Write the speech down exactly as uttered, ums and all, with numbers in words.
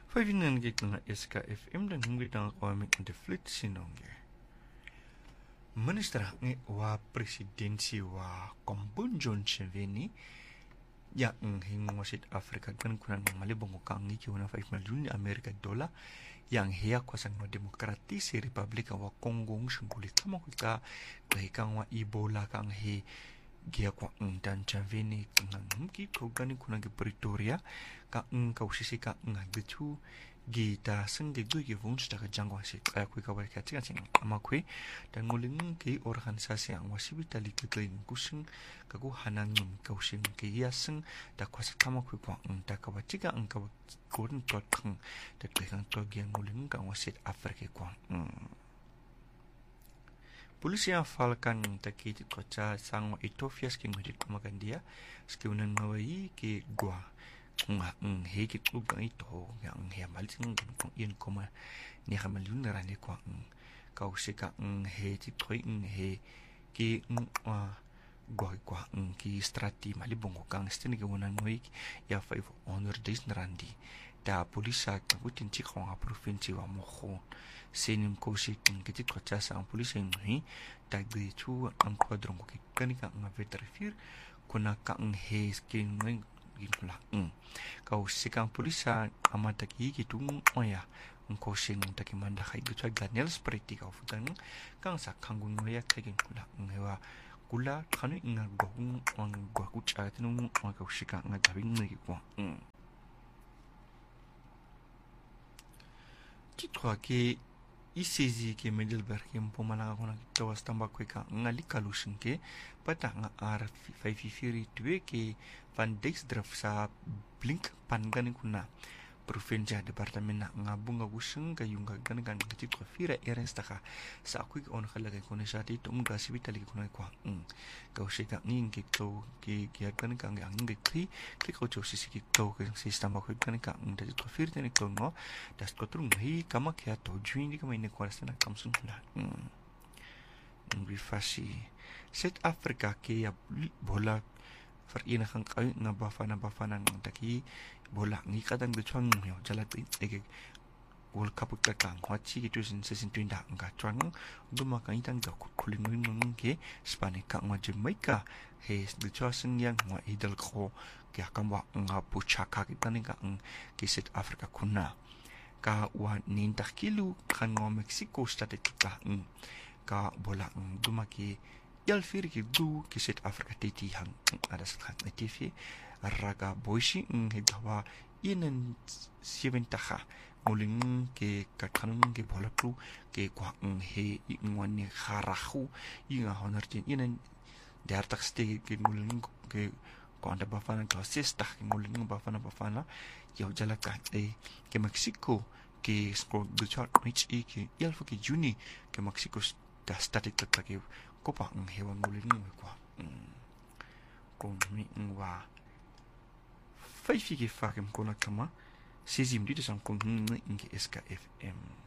Favinan gig na S K F M dan hungit ang kawamit ng deflit sinongge. Minister ngi wa presidensi wa Kombun John Cheveni ya ng hingo wasit Afrika kan kunan malibong kang ngi kiuna five million Amerika dola yang hiya kwasang no demokratisi Republika wa Kongo shunguli kama kita kahikang wa Ebola kang he gia kwa dan Cheveni kang mki kogani kunan ge Pretoria ka ng kausisi ka ng gitu gita sengge gue ge vunch ta jangwa se kaya kui ka wai ka tinga ting ama kui dan nguling ke organisasi yang wasibita li ke klein kusing ka ku hanangin kausing ke yaseng da kwasa kama kui kwa ng ta ka wachiga ng ka korin tot kang da klein to ge nguling ka wasit Afrika kwa Polisi yang falkan takiti kocha sang Ethiopia skin ngudit kumagandia skiunan ngawai ke gua nga ng heki tugang ito yang he malitin kung iyon kuma ni hamalun na rani ko ang kausika ng he titoy ng he ki gwa kwa ng ki strati malibong ko kang stinig unan mo ya five hundred days na randi da polisa kabutin chiko nga provinsi wa moko senim ko si ng kitit ko sa ang polisa ng hi dagdi chu ang kwadrong ko kanika nga veterfir kuna ka ng he skin ng ginula mm kau sikang polisa amata ki kitung oya ngko sing taki manda khai gutwa Daniel Spreti kau futan kang sa kangun ngoya kagin kula ngewa kula khanu inga gong ang gwa kucha tinung ang kau sikang nga dabing ngi kwa mm kitwa ke isezi ke Middleburg yang pemala kona tawas tambak ka ngali kalusing ke pata nga ar five fifty two ke van Dijksdorp sa blink pangan kuna provinsi departemen nga bunga guseng kayung gan gan kiti ko fira erens taka sa aku on khalaga ko sa ti tum ga sibitali ko na kwa mm ka usika nging ki to ki ki gan kan ang ngi kri ki ko cho sisi ki to ke sistema ko kan ka ng de ko fira tani ko no das ko trung hi kama kya to juin di kama ne ko rasna kamsun na mm ngi fasi South Africa ke ya bola Vereniging kayo nga bafana bafana ng taki bola ngi kadang bechuang yo jalat ege World Cup ka kang wachi gitu sin sin twinda nga chuang duma kan itang ga kulin nung ke Spanish ka nga Jamaica he de chosen yang nga idol ko kya kamba nga puchaka kita ni ka ang ke South Africa kuna ka wa ninta kilo kan nga Mexico state ka ka bola duma ke Yal firi ki du ki South Africa titi hang ada sekat na T V raga boishi ng hidawa inan seven taha nguling ke kakanung ke bola pru ke kwa ng he ingwan ni kharahu inga honor tin inan dartak ste ke nguling ke ko anda bafana ka sesta ke nguling bafana bafana yaw jalaka e ke Mexico ke score the chart reach e ke yal fu ke Juni ke Mexico da static ke ko pa ng hewan nguling ng kwa kung mi ngwa fai fi ke fa kem kona kama sizim di sang kung ng S K F M